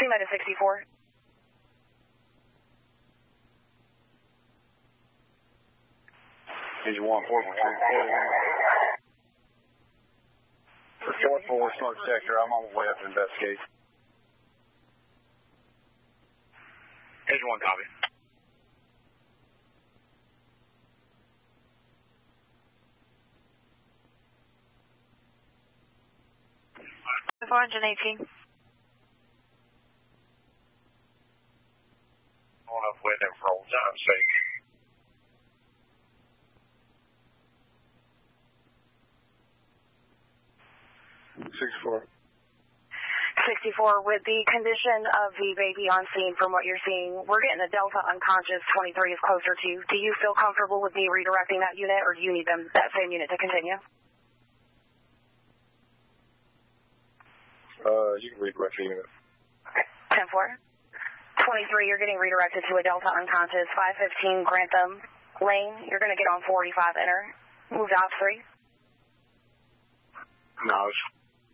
United 64. Engine 1, 4.4. For 4-4, smoke detector, I'm on the way up to investigate. Engine 1, copy. Engine 18. On up with him for old time's sake. $64. 64, with the condition of the baby on scene from what you're seeing, we're getting a Delta unconscious, 23 is closer to you. Do you feel comfortable with me redirecting that unit, or do you need that same unit to continue? You can redirect the unit. Okay, 10-4. 23, you're getting redirected to a Delta unconscious, 515 Grantham Lane. You're going to get on 45 enter. Move to op 3. No,